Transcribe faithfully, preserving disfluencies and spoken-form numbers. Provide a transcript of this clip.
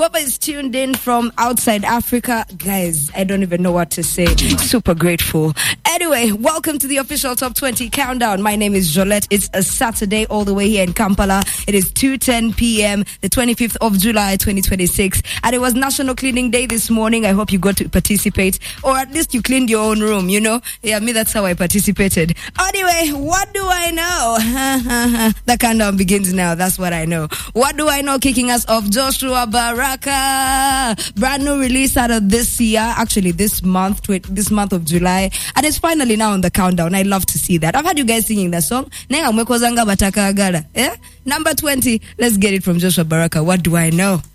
Whoever is tuned in from outside Africa, guys, I don't even know what to say. Super grateful. Anyway, welcome to the official Top twenty Countdown. My name is Jolette. It's a Saturday all the way here in Kampala. It is two ten p.m., the twenty-fifth of July, twenty twenty-six. And it was National Cleaning Day this morning. I hope you got to participate. Or at least you cleaned your own room, you know? Yeah, me, that's how I participated. Anyway, what do I know? The countdown begins now. That's what I know. What do I know? Kicking us off, Joshua Baraka. Brand new release out of this year. Actually, this month, this month of July. And it's finally now on the countdown. I love to see that. I've had you guys singing that song. Nenga mwekozanga bataka agala. Yeah? Number twenty. Let's get it from Joshua Baraka. What do I know?